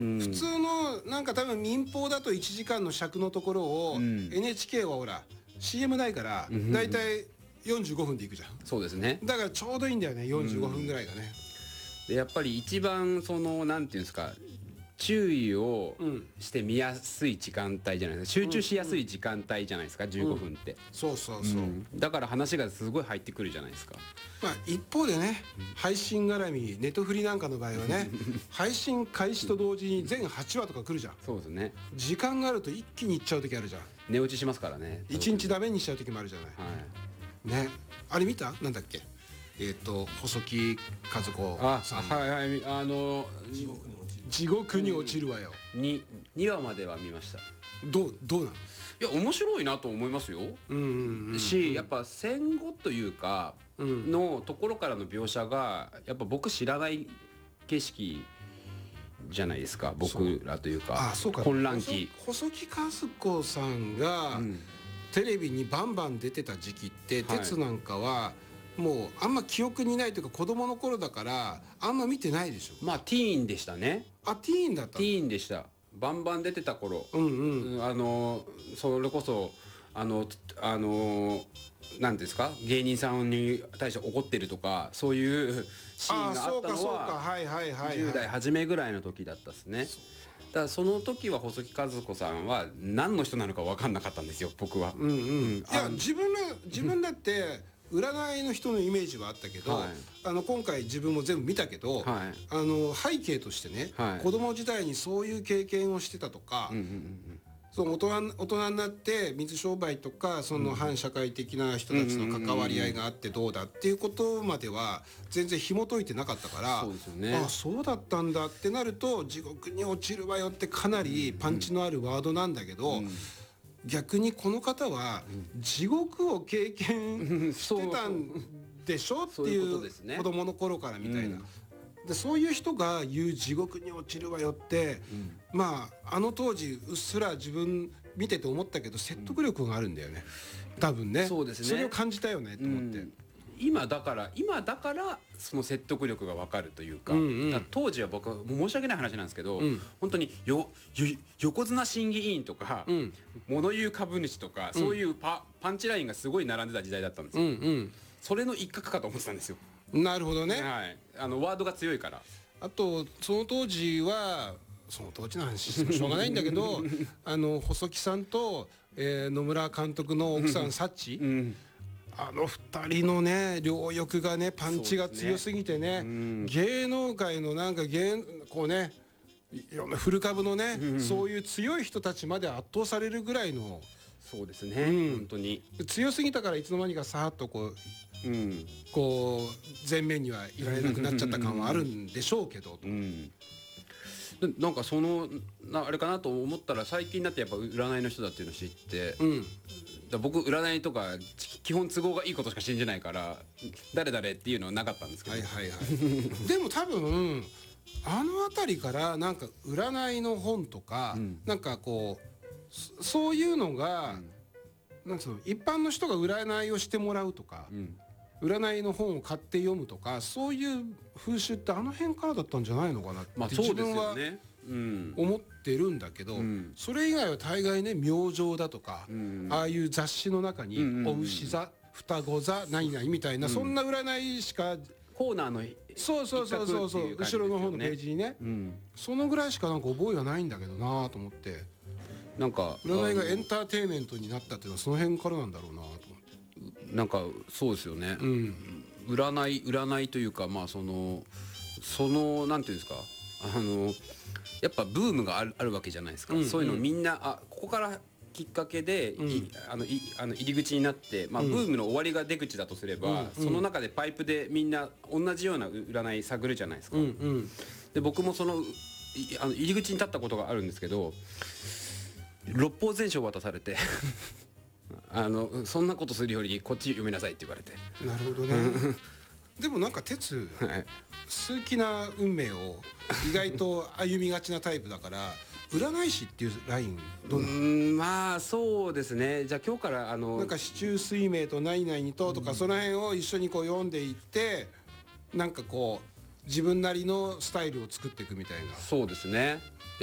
普通のなんか多分民放だと1時間の尺のところを、NHK はほら CM ないからだいたい45分でいくじゃん。 そうですね。 だからちょうどいいんだよね、45分ぐらいがね。 でやっぱり一番そのなんていうんですか、注意をして見やすい時間帯じゃないですか。集中しやすい時間帯じゃないですか、15分って。 そうそうそう、 だから話がすごい入ってくるじゃないですか。 まあ一方でね、配信絡みネトフリなんかの場合はね配信開始と同時に全8話とか来るじゃん。 そうですね。 時間があると一気にいっちゃう時あるじゃん。 寝落ちしますからね。 1日ダメにしちゃう時もあるじゃない。ね、あれ見た？なんだっけ、細木数子さん。 はいはい、 地獄に落ちるわよ。 2話までは見ました。 どうなの？ いや面白いなと思いますよ。し、やっぱ戦後というかのところからの描写がやっぱ僕知らない景色じゃないですか、僕らというか。混乱期。 細木数子さんがテレビにバンバン出てた時期って、鉄なんかはもうあんま記憶にないというか、子供の頃だからあんま見てないでしょ。 まあティーンでしたね。 あ、ティーンだった。 ティーンでした。バンバン出てた頃、それこそなんですか、芸人さんに対して怒ってるとかそういうシーンがあったのは10代初めぐらいの時だったですね。だからその時は細木数子さんは何の人なのか分かんなかったんですよ、僕は。いや自分だって占いの人のイメージはあったけど、今回自分も全部見たけど、背景としてね、子供時代にそういう経験をしてたとか、その大人になって水商売とかその反社会的な人たちの関わり合いがあってどうだっていうことまでは全然紐解いてなかったから、あ、そうだったんだってなると、地獄に落ちるわよってかなりパンチのあるワードなんだけど、逆にこの方は地獄を経験してたんでしょっていう子供の頃からみたいな。でそういう人が言う地獄に落ちるわよって、まああの当時うっすら自分見てて思ったけど説得力があるんだよね、多分ね。そうですね。それを感じたよねと思って。 今だからその説得力が分かるというか、当時は僕申し訳ない話なんですけど、本当に横綱審議委員とか、物言う株主とか、そういうパンチラインがすごい並んでた時代だったんですよ。それの一角かと思ってたんですよ。 なるほどね。 ワードが強いから。 あとその当時の話してもしょうがないんだけど細木さんと、野村監督の奥さんサッチ、あの2人のね両翼がねパンチが強すぎてね、芸能界のなんかこうねいろんな古株のね、そういう強い人たちまで圧倒されるぐらいの。 そうですね、本当に強すぎたからいつの間にかさーっとこう前面にはいられなくなっちゃった感はあるんでしょうけど、 なんかあれかなと思ったら、最近になってやっぱ占いの人だっていうのを知って、僕占いとか基本都合がいいことしか信じないから誰々っていうのはなかったんですけど、 でも多分あの辺りからなんか占いの本とか、なんかこうそういうのが、なんか一般の人が占いをしてもらうとか、占いの本を買って読むとか、そういう風習ってあの辺からだったんじゃないのかなって自分は思ってるんだけど、それ以外は大概ね明星だとか、ああいう雑誌の中にお牛座双子座何々みたいな、そんな占いしかコーナーのそう後ろの方のページにね、そのぐらいしかなんか覚えがないんだけどなと思って。 なんか占いがエンターテインメントになったっていうのはその辺からなんだろうなと思って。 なんかそうですよね、占いというか、まあそのなんていうんですか、やっぱブームがあるわけじゃないですか、そういうのみんなここからきっかけで、入り口になって、まあ、ブームの終わりが出口だとすれば、その中でパイプでみんな同じような占い探るじゃないですか。で僕も入り口に立ったことがあるんですけど、六法全書を渡されてそんなことするよりこっち読みなさいって言われて。 なるほどねでもなんか鉄、数奇な運命を意外と歩みがちなタイプだから占い師っていうラインどんなまあそうですね。じゃあ今日からなんか四柱推命と何々とか、その辺を一緒にこう読んでいって、なんかこう自分なりのスタイルを作っていくみたいな。 そうですね。